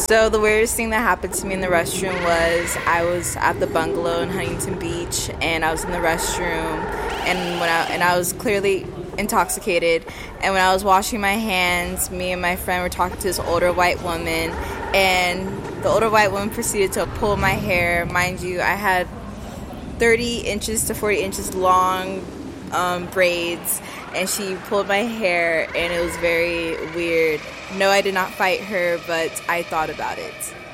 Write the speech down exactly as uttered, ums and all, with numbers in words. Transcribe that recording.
So the weirdest thing that happened to me in the restroom was I was at the bungalow in Huntington Beach, and I was in the restroom, and when I and I was clearly intoxicated, and when I was washing my hands, me and my friend were talking to this older white woman, and the older white woman proceeded to pull my hair. Mind you, I had thirty inches to forty inches long um, braids, and she pulled my hair, and it was very weird. No, I did not fight her, but I thought about it.